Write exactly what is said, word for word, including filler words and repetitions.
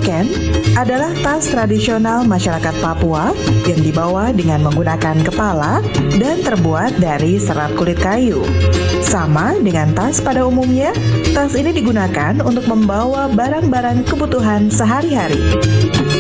Token adalah tas tradisional masyarakat Papua yang dibawa dengan menggunakan kepala dan terbuat dari serat kulit kayu. Sama dengan tas pada umumnya, tas ini digunakan untuk membawa barang-barang kebutuhan sehari-hari.